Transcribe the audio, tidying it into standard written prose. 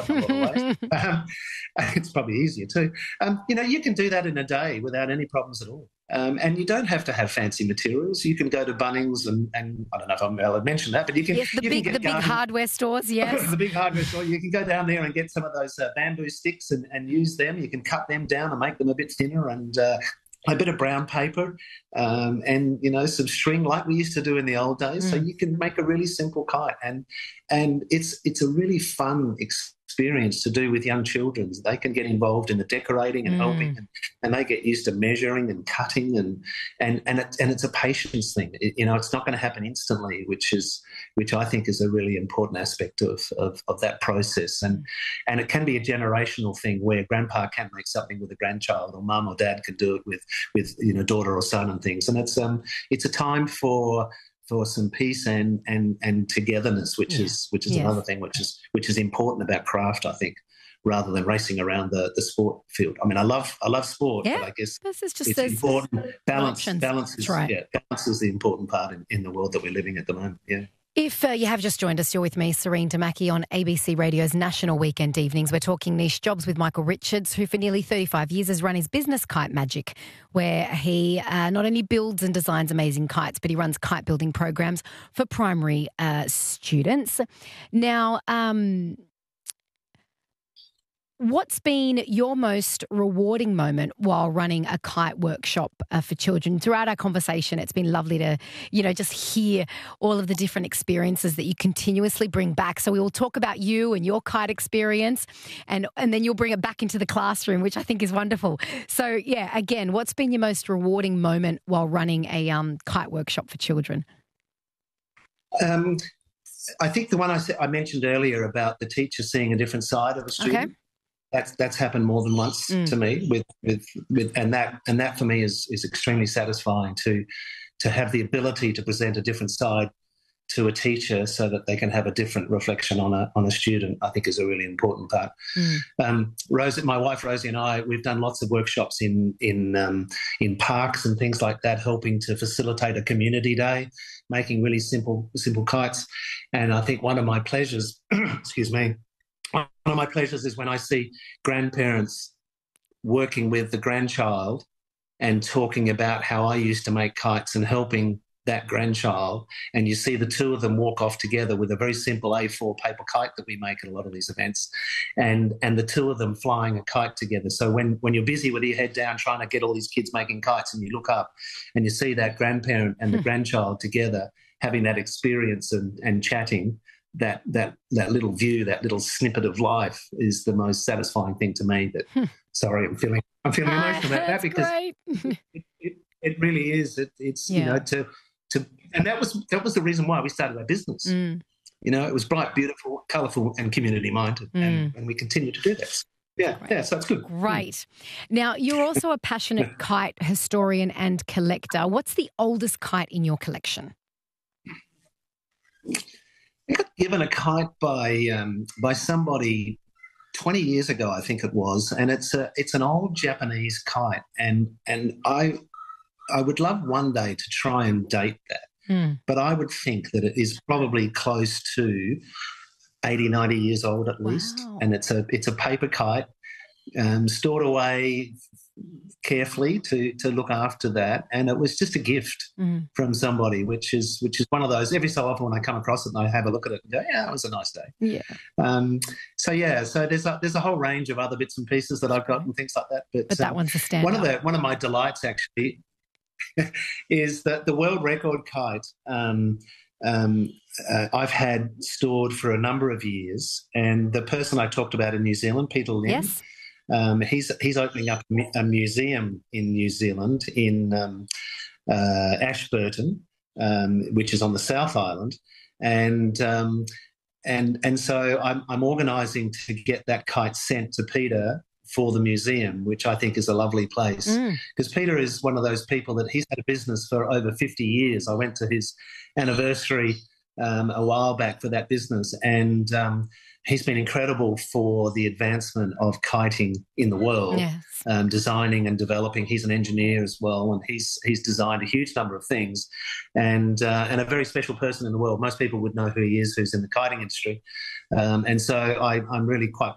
in a lot of ways. It's probably easier too. You can do that in a day without any problems at all. And you don't have to have fancy materials. You can go to Bunnings and I don't know if I'm allowed to mention that, but you can. Yes, the big hardware stores, yes. The big hardware store. You can go down there and get some of those bamboo sticks and use them. You can cut them down and make them a bit thinner and a bit of brown paper and, some string like we used to do in the old days. So you can make a really simple kite. And it's a really fun experience to do with young children. They can get involved in the decorating and helping, and they get used to measuring and cutting, and it's a patience thing. It's not going to happen instantly, which I think is a really important aspect of that process. And it can be a generational thing where grandpa can make something with a grandchild, or mum or dad can do it with daughter or son and things. And it's a time for some peace and togetherness, which is another thing which is important about craft, I think, rather than racing around the sport field. I mean, I love sport, but I guess it's important. Balance is right. Balance is the important part in the world that we're living at the moment. Yeah. If you have just joined us, you're with me, Serene Damaki, on ABC Radio's National Weekend Evenings. We're talking niche jobs with Michael Richards, who for nearly 35 years has run his business Kite Magic, where he not only builds and designs amazing kites, but he runs kite building programs for primary students. Now, what's been your most rewarding moment while running a kite workshop for children? Throughout our conversation, it's been lovely to, just hear all of the different experiences that you continuously bring back. So we will talk about you and your kite experience, and then you'll bring it back into the classroom, which I think is wonderful. So, again, what's been your most rewarding moment while running a kite workshop for children? I think the one I mentioned earlier about the teacher seeing a different side of a student. Okay. That's happened more than once to me and that for me is extremely satisfying to have the ability to present a different side to a teacher so that they can have a different reflection on a student. I think is a really important part. Rosie, my wife Rosie, and I, we've done lots of workshops in parks and things like that, helping to facilitate a community day, making really simple kites. And I think one of my pleasures, excuse me. One of my pleasures is when I see grandparents working with the grandchild and talking about how I used to make kites and helping that grandchild, and you see the two of them walk off together with a very simple A4 paper kite that we make at a lot of these events, and the two of them flying a kite together. So when you're busy with your head down trying to get all these kids making kites and you look up and you see that grandparent and the grandchild together having that experience and chatting, that little view, that little snippet of life is the most satisfying thing to me. Sorry, I'm feeling emotional about that because it really is. It's and that was the reason why we started our business. It was bright, beautiful, colourful, and community minded, and we continue to do that. So it's good. Great. Now, you're also a passionate kite historian and collector. What's the oldest kite in your collection? I got given a kite by somebody 20 years ago, I think it was, and it's an old Japanese kite, and I would love one day to try and date that, but I would think that it is probably close to 80, 90 years old at least, and it's a paper kite stored away carefully to look after that, and it was just a gift from somebody, which is one of those. Every so often when I come across it and I have a look at it and go, it was a nice day. So there's a whole range of other bits and pieces that I've got and things like that, but that one's a standout. One of my delights actually is that the world record kite I've had stored for a number of years, and the person I talked about in New Zealand, Peter Lim, yes. He's opening up a museum in New Zealand in Ashburton, which is on the South Island, and so I'm organising to get that kite sent to Peter for the museum, which I think is a lovely place, because Peter is one of those people that he's had a business for over 50 years. I went to his anniversary a while back for that business, and he's been incredible for the advancement of kiting in the world, designing and developing. He's an engineer as well, and he's designed a huge number of things, and a very special person in the world. Most people would know who he is, who's in the kiting industry, and so I'm really quite